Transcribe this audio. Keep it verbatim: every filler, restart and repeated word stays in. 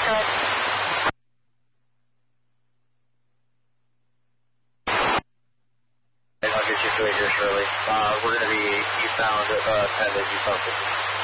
I'll get you to it here shortly. Uh, we're going to be eastbound, uh, ten to eastbound fifty.